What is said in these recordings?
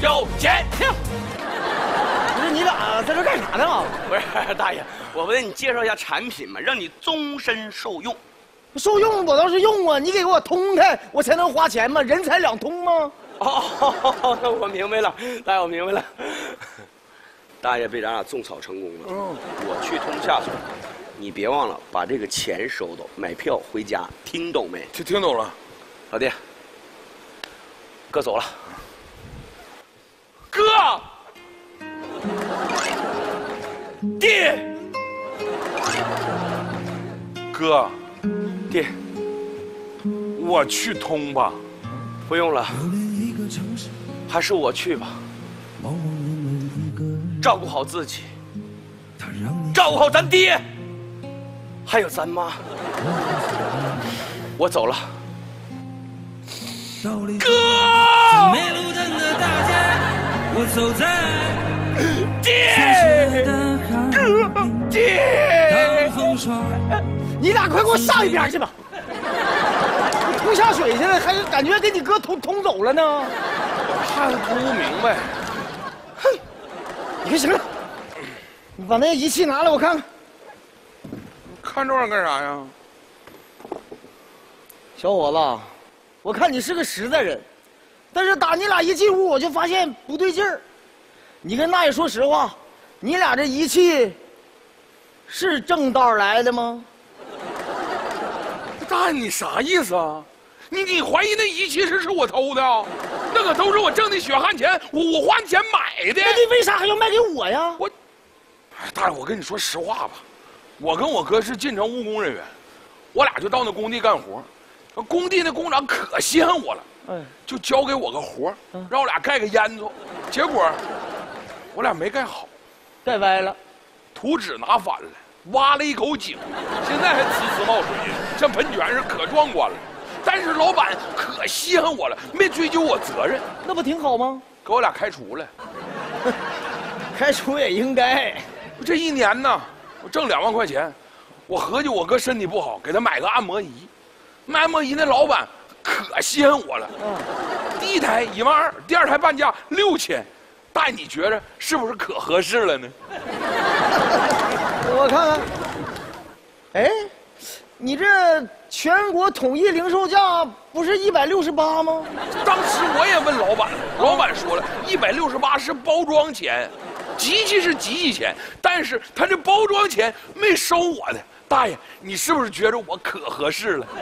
交钱。 不是你俩在这干啥呢？ 不是大爷，我为你介绍一下产品嘛，让你终身受用。 受用我倒是用啊，你给我通开，我才能花钱嘛，人财两通吗？ 哦，那我明白了，大爷，我明白了。大爷被咱俩种草成功了。我去通下水，你别忘了把这个钱收到，买票回家，听懂没？ 听懂了。 老弟，哥走了。哥，爹， 哥， 爹， 我去通吧。 不用了，还是我去吧。照顾好自己，照顾好咱爹，还有咱妈。我走了，哥。爹，哥，爹， 你俩快给我上一边去吧！你通下水去了，还感觉给你哥通走了呢。 看不明白。 哼，你看行了，你把那仪器拿来我看看。 看这玩意儿干啥呀？ 小伙子，我看你是个实在人，但是打你俩一进屋，我就发现不对劲儿。你跟大爷说实话，你俩这仪器是正道来的吗？ 大爷，你啥意思啊？你怀疑那仪器是我偷的？那可都是我挣的血汗钱，我花钱买的。 那你为啥还要卖给我呀？ 哎，大爷，我跟你说实话吧，我跟我哥是进城务工人员，我俩就到那工地干活，工地那工长可稀罕我了，就交给我个活，让我俩盖个烟囱，结果我俩没盖好， 盖歪了， 图纸拿反了，挖了一口井，现在还呲呲冒水，像喷泉似的，可壮观了。但是老板可稀罕我了，没追究我责任， 那不挺好吗？ 给我俩开除了。 开除也应该。 这一年呢，我挣2万块钱，我合计我哥身体不好，给他买个按摩仪。卖按摩仪那老板可稀罕我了，第一台12000，第2台半价6000。大爷，你觉着是不是可合适了呢？ 我看看，哎，你这全国统一零售价不是168吗？ 当时我也问老板，老板说了，168是包装钱，机器是机器钱，但是他这包装钱没收我的。大爷，你是不是觉着我可合适了？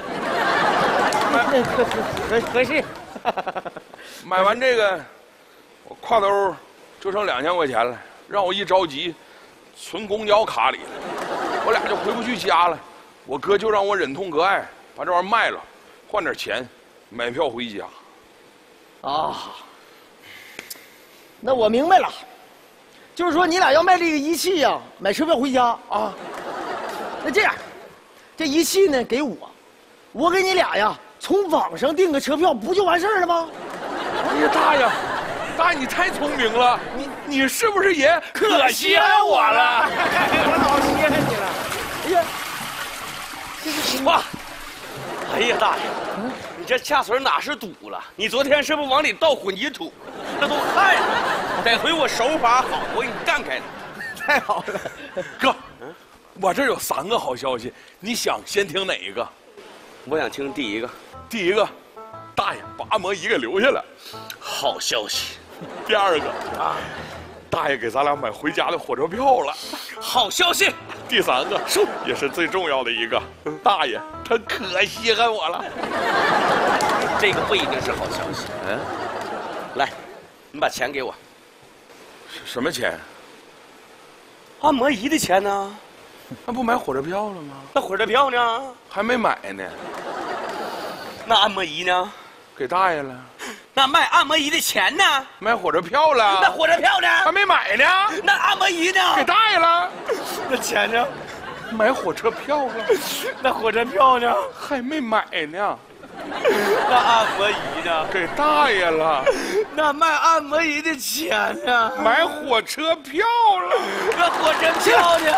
合适。 买完这个，我挎兜就剩2000块钱了，让我一着急，存公交卡里了，我俩就回不去家了。我哥就让我忍痛割爱，把这玩意儿卖了，换点钱，买票回家。 啊，那我明白了，就是说你俩要卖这个仪器呀，买车票回家啊。那这样，这仪器呢给我给你俩呀，从网上订个车票，不就完事儿了吗？ 哎呀，大爷，你太聪明了，你是不是也可稀罕我了？ 我老稀罕你了。哎呀，这是哇！哎呀，大爷，你这下水哪是堵了？你昨天是不是往里倒混凝土？这都害了。得亏我手法好，我给你干开了。 太好了， 哥，我这有3个好消息，你想先听哪一个？ 我想听第一个。 第一个，大爷把按摩仪给留下了。 好消息。 第2个啊，大爷给咱俩买回家的火车票了。 好消息。 第3个也是最重要的一个，大爷他可稀罕我了。 这个不一定是好消息。来，你把钱给我。 什么钱？ 按摩仪的钱呢？ 那不买火车票了吗？ 那火车票呢？ 还没买呢。 那按摩仪呢？ 给大爷了。 那卖按摩仪的钱呢？ 买火车票了。 那火车票呢？ 还没买呢。 那按摩仪呢？ 给大爷了。 那钱呢？ 买火车票了。 那火车票呢？ 还没买呢。 那按摩仪呢？ 给大爷了。 那卖按摩仪的钱呢？ 买火车票了。 那火车票呢？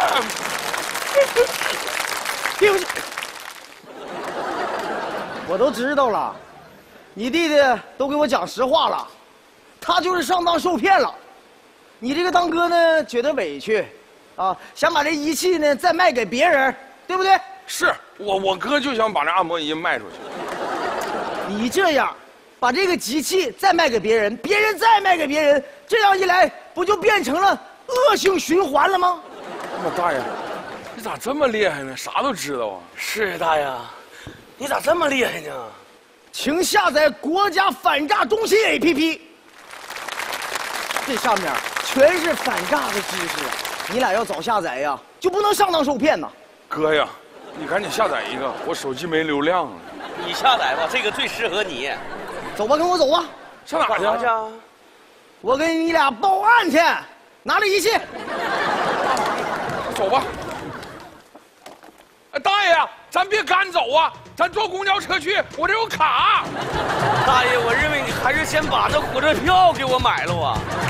对不起，我都知道了，你弟弟都给我讲实话了， 他就是上当受骗了。你这个当哥呢，觉得委屈，啊，想把这仪器呢再卖给别人，对不对？ 是我哥就想把这按摩仪卖出去。 你这样，把这个机器再卖给别人，别人再卖给别人，这样一来，不就变成了恶性循环了吗？ 我大爷，你咋这么厉害呢？啥都知道啊！ 是大爷，你咋这么厉害呢？ 请下载国家反诈中心 APP， 这上面全是反诈的知识，你俩要早下载呀，就不能上当受骗呐。 哥呀，你赶紧下载一个，我手机没流量了。 你下载吧，这个最适合你。 走吧，跟我走吧。 上哪去啊？ 我给你俩报案去，拿着仪器。 走吧。哎，大爷呀，咱别赶走啊，咱坐公交车去，我这有卡。 大爷，我认为你还是先把那火车票给我买了啊。